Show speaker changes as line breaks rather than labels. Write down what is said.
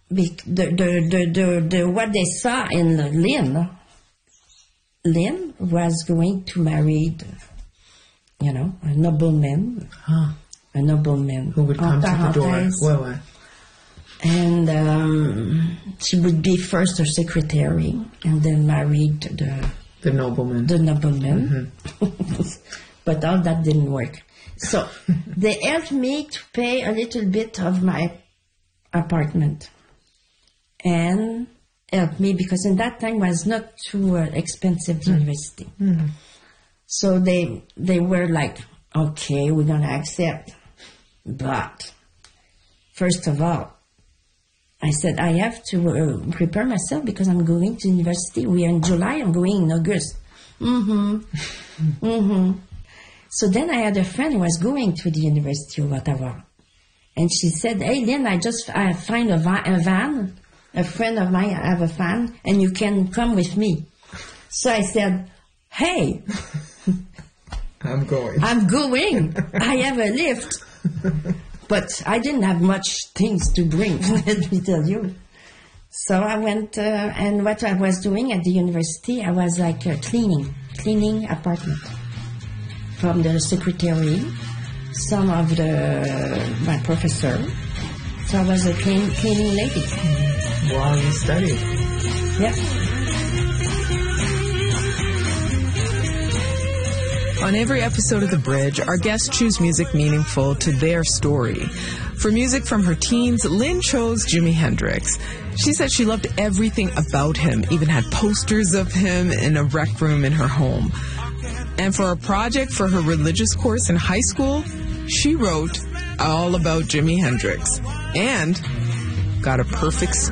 what they saw in Lynn was going to marry, a nobleman.
Huh.
A nobleman.
Who would come to the door. Ouais.
And she would be first her secretary and then married
the nobleman.
Mm-hmm. But all that didn't work. So they helped me to pay a little bit of my apartment and helped me because in that time was not too expensive university.
Mm-hmm.
So they were like, okay, we're going to accept. But first of all, I said, I have to prepare myself because I'm going to university. We are in July, I'm going in August. So then I had a friend who was going to the University of Ottawa. And she said, hey, Lynn, I find a van. A friend of mine have a van, and you can come with me. So I said, hey.
I'm going.
I have a lift. But I didn't have much things to bring, let me tell you. So I went, and what I was doing at the university, I was like cleaning apartment. From the secretary, some of my professor. So I was a cleaning lady.
Wow, you studied.
Yeah.
On every episode of The Bridge, our guests choose music meaningful to their story. For music from her teens, Lynn chose Jimi Hendrix. She said she loved everything about him, even had posters of him in a rec room in her home. And for a project for her religious course in high school, she wrote all about Jimi Hendrix and got a perfect